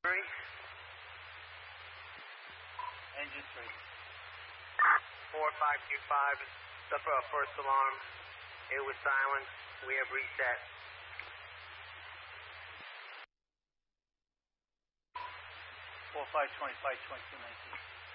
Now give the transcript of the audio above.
Engine 3. 4525, the first alarm. It was silent. We have reset. 4525, 2219.